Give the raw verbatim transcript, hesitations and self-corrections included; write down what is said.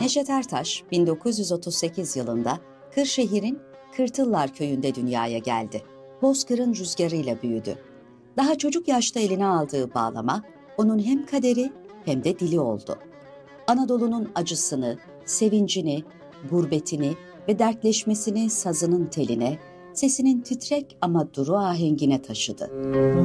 Neşet Ertaş bin dokuz yüz otuz sekiz yılında Kırşehir'in Kırtıllar köyünde dünyaya geldi. Bozkır'ın rüzgarıyla büyüdü. Daha çocuk yaşta eline aldığı bağlama onun hem kaderi hem de dili oldu. Anadolu'nun acısını, sevincini, gurbetini ve dertleşmesini sazının teline, sesinin titrek ama duru ahengine taşıdı.